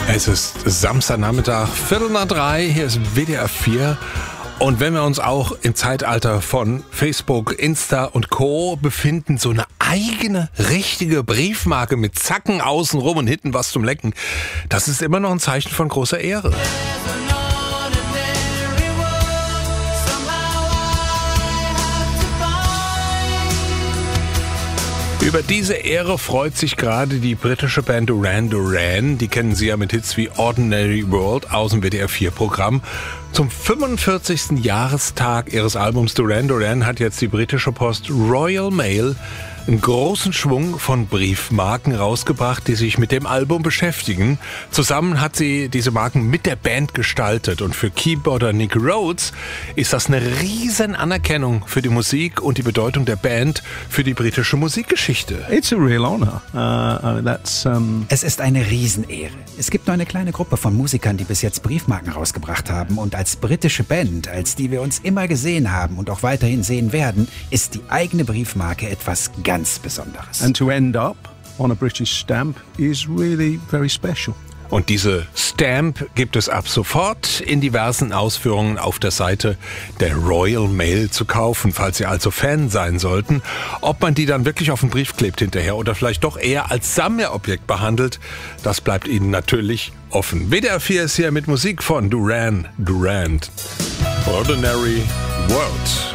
Es ist Samstagnachmittag, 2:45, hier ist WDR 4. Und wenn wir uns auch im Zeitalter von Facebook, Insta und Co. befinden, so eine eigene, richtige Briefmarke mit Zacken außenrum und hinten was zum Lecken, das ist immer noch ein Zeichen von großer Ehre. Über diese Ehre freut sich gerade die britische Band Duran Duran. Die kennen Sie ja mit Hits wie Ordinary World aus dem WDR 4-Programm. Zum 45. Jahrestag ihres Albums Duran Duran hat jetzt die britische Post Royal Mail einen großen Schwung von Briefmarken rausgebracht, die sich mit dem Album beschäftigen. Zusammen hat sie diese Marken mit der Band gestaltet. Und für Keyboarder Nick Rhodes ist das eine riesen Anerkennung für die Musik und die Bedeutung der Band für die britische Musikgeschichte. It's a real honor. Es ist eine Riesenehre. Es gibt nur eine kleine Gruppe von Musikern, die bis jetzt Briefmarken rausgebracht haben. Und als britische Band, als die wir uns immer gesehen haben und auch weiterhin sehen werden, ist die eigene Briefmarke etwas ganz Besonderes. And to end up on a British stamp is really very special. Und diese Stamp gibt es ab sofort in diversen Ausführungen auf der Seite der Royal Mail zu kaufen, falls Sie also Fan sein sollten. Ob man die dann wirklich auf den Brief klebt hinterher oder vielleicht doch eher als Sammlerobjekt behandelt, das bleibt Ihnen natürlich offen. WDR 4 ist hier mit Musik von Duran Duran. Ordinary World.